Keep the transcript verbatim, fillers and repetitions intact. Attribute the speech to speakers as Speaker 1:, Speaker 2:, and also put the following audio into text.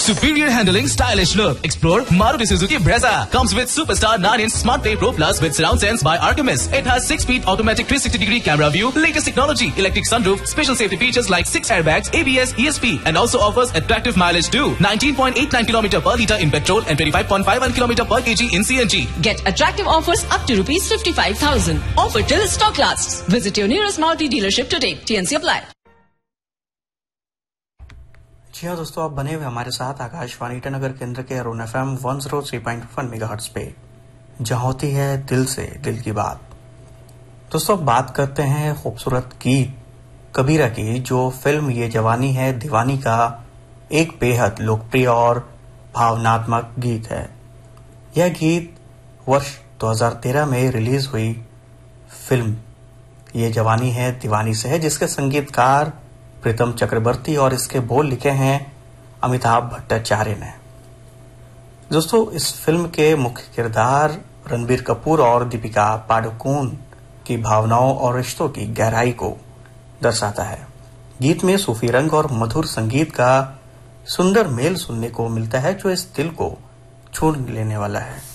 Speaker 1: Superior handling, stylish look. Explore Maruti Suzuki Brezza. Comes with Superstar nine inch Smart Play Pro Plus with surround sense by Artemis. It has six-speed automatic three sixty degree camera view, latest technology, electric sunroof, special safety features like six airbags, A B S, E S P, and also offers attractive mileage too. nineteen point eight nine kilometers per litre in petrol and twenty-five point five one kilometers per kg in C N G.
Speaker 2: Get attractive offers up to rupees fifty-five thousand. Offer till stock lasts. Visit your nearest Maruti dealership today. T N C apply.
Speaker 3: जी हाँ दोस्तों, आप बने हुए हमारे साथ आकाशवाणी ईटानगर केंद्र के Arun F M one zero three point one megahertz पे, जहाँ होती है दिल से दिल की बात। दोस्तों, अब बात करते हैं खूबसूरत गीत कबीरा की, जो फिल्म ये जवानी है दीवानी का एक बेहद लोकप्रिय और भावनात्मक गीत है। यह गीत वर्ष दो हज़ार तेरह में रिलीज हुई फिल्म ये जवानी है दीवानी से है, जिसके संगीतकार प्रीतम चक्रवर्ती और इसके बोल लिखे हैं अमिताभ भट्टाचार्य ने। दोस्तों, इस फिल्म के मुख्य किरदार रणबीर कपूर और दीपिका पादुकोण की भावनाओं और रिश्तों की गहराई को दर्शाता है। गीत में सूफी रंग और मधुर संगीत का सुंदर मेल सुनने को मिलता है, जो इस दिल को छू लेने वाला है।